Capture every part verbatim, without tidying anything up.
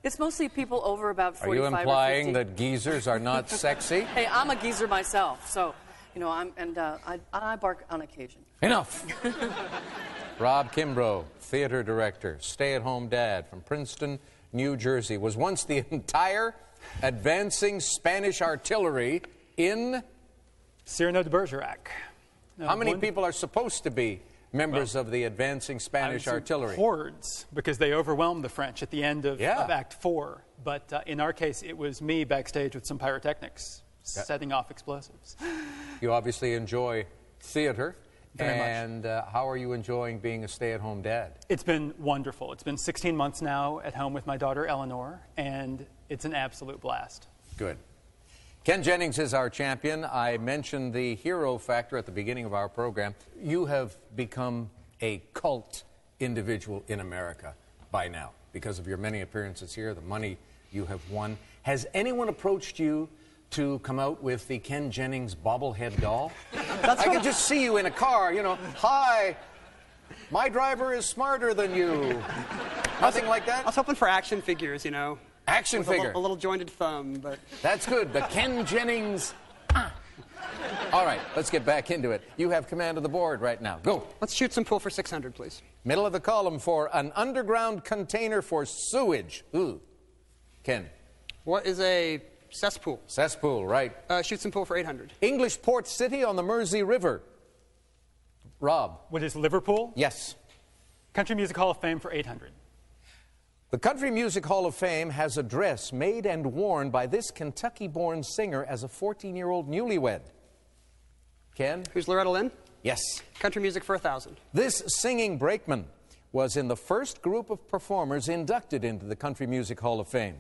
It's mostly people over about Are you forty-five or implying fifty. that geezers are not sexy? Hey, I'm a geezer myself, so, you know, I'm, and uh, I, I bark on occasion. Enough! Rob Kimbrough, theater director, stay-at-home dad from Princeton, New Jersey, was once the entire advancing Spanish artillery in... Cyrano de Bergerac. No, How many one... people are supposed to be members well, of the advancing Spanish artillery? Hordes, because they overwhelmed the French at the end of, yeah. of Act Four. But uh, in our case, it was me backstage with some pyrotechnics, yeah. setting off explosives. You obviously enjoy theater. Very and much. Uh, how are you enjoying being a stay-at-home dad? It's been wonderful. It's been sixteen months now at home with my daughter Eleanor, and it's an absolute blast. Good. Ken Jennings is our champion. I mentioned the hero factor at the beginning of our program. You have become a cult individual in America by now because of your many appearances here, the money you have won. Has anyone approached you to come out with the Ken Jennings bobblehead doll? I can just see you in a car, you know, hi, my driver is smarter than you. Nothing like that? I was hoping for action figures, you know. Action with figure. A little, a little jointed thumb, but... That's good. The Ken Jennings... Ah. All right, let's get back into it. You have command of the board right now. Go. Let's shoot some pool for six hundred, please. Middle of the column for an underground container for sewage. Ooh. Ken. What is a cesspool? Cesspool, right. Uh, shoot some pool for eight hundred. English port city on the Mersey River. Rob. What is Liverpool? Yes. Country Music Hall of Fame for eight hundred. The Country Music Hall of Fame has a dress made and worn by this Kentucky-born singer as a fourteen-year-old newlywed. Ken? Who's Loretta Lynn? Yes. Country music for a thousand. This singing brakeman was in the first group of performers inducted into the Country Music Hall of Fame.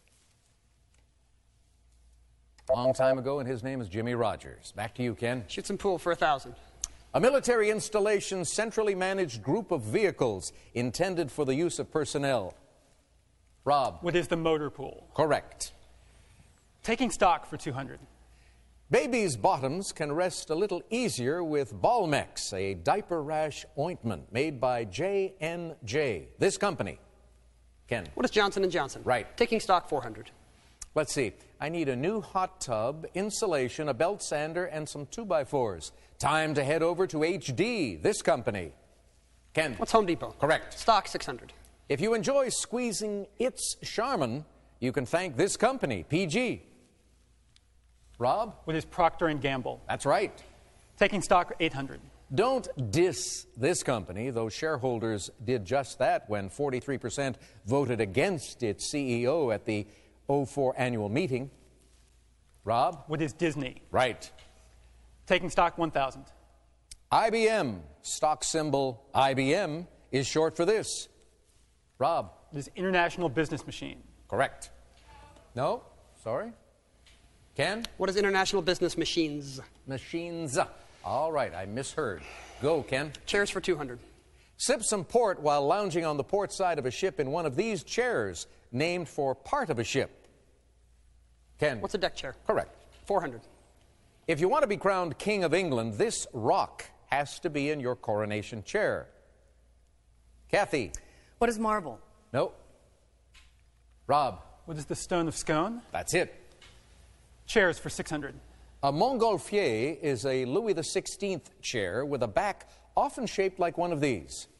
A long time ago, and his name is Jimmy Rogers. Back to you, Ken. Shoot some pool for a thousand. A military installation centrally managed group of vehicles intended for the use of personnel. Rob. What is the motor pool? Correct. Taking stock for two hundred. Babies' bottoms can rest a little easier with Balmex, a diaper rash ointment made by J and J. This company. Ken. What is Johnson and Johnson? Right. Taking stock four hundred. Let's see. I need a new hot tub, insulation, a belt sander, and some two by fours. Time to head over to H D, this company. Ken. What's Home Depot? Correct. Stock six hundred. If you enjoy squeezing its Charmin, you can thank this company, P G. Rob? What is Procter and Gamble? That's right. Taking stock eight hundred. Don't diss this company, though shareholders did just that when forty-three percent voted against its C E O at the oh four annual meeting. Rob? What is Disney? Right. Taking stock one thousand. I B M, stock symbol I B M, is short for this. Rob? It is International Business Machine. Correct. No? Sorry? Ken? What is International Business Machines? Machines. All right, I misheard. Go, Ken. Chairs for two hundred. Sip some port while lounging on the port side of a ship in one of these chairs, named for part of a ship. Ken? What's a deck chair? Correct. four hundred. If you want to be crowned King of England, this rock has to be in your coronation chair. Kathy? What is marble? No. Rob? What is the Stone of Scone? That's it. Chairs for six hundred. A Montgolfier is a Louis the sixteenth chair with a back often shaped like one of these.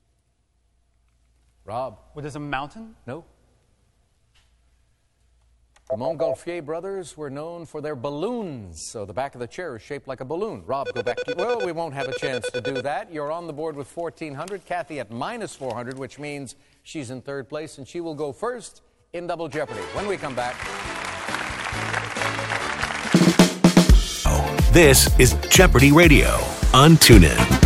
Rob? What is a mountain? No. The Montgolfier brothers were known for their balloons, so the back of the chair is shaped like a balloon. Rob, go back to you. Well, we won't have a chance to do that. You're on the board with fourteen hundred. Kathy at minus four hundred, which means she's in third place, and she will go first in Double Jeopardy. When we come back... This is Jeopardy Radio on TuneIn.